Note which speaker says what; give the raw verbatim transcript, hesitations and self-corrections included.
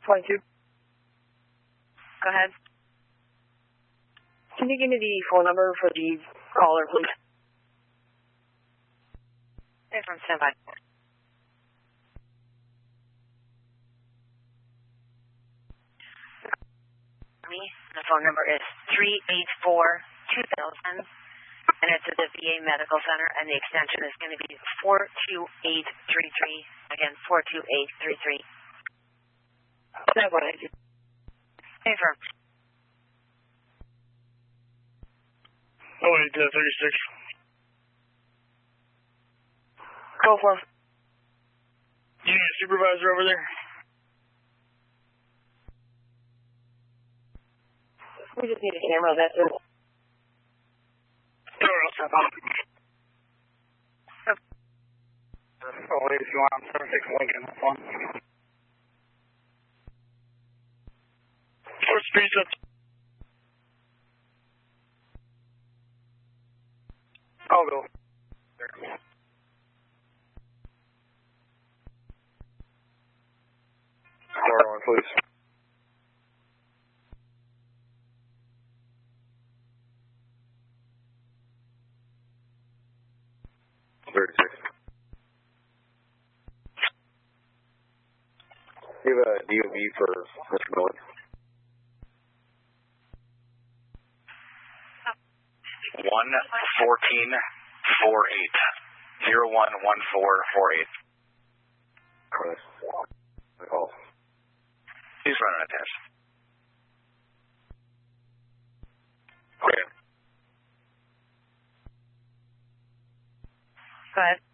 Speaker 1: twenty-two.
Speaker 2: Go ahead.
Speaker 1: Can you give me the phone number for the caller, please?
Speaker 2: Hey, from standby. Me, the phone number is three eight four two thousand, and it's at the V A Medical Center, and the extension is going to be four two eight three three. Again, four two eight three three.
Speaker 1: That's what I do.
Speaker 2: Hey, firm.
Speaker 1: Oh, wait, uh, thirty-six. Go for him. You need a supervisor over there? We just need a camera, that's it. Or else I'm out. Oh, wait, if you want, I'm seven six Lincoln, that's one. Four speeds up. I'll go. There. Door on, please. thirty-six. Do you have a D O B for Mister Miller?
Speaker 3: One fourteen four eight zero one one four four eight.
Speaker 1: Correct. Call.
Speaker 3: He's running a test.
Speaker 2: Go ahead.